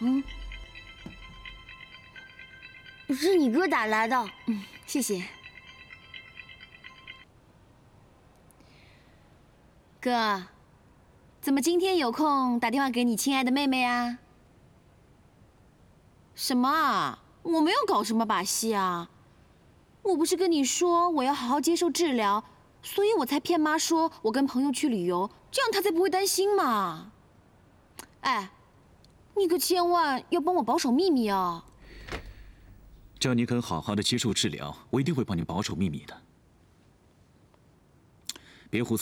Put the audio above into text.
是你哥打来的。 谢谢。哥，怎么今天有空打电话给你亲爱的妹妹啊？什么啊？我没有搞什么把戏啊！我不是跟你说我要好好接受治疗，所以我才骗妈说我跟朋友去旅游，这样她才不会担心嘛。哎，你可千万要帮我保守秘密啊！ 只要你肯好好的接受治疗，我一定会帮你保守秘密的。别胡思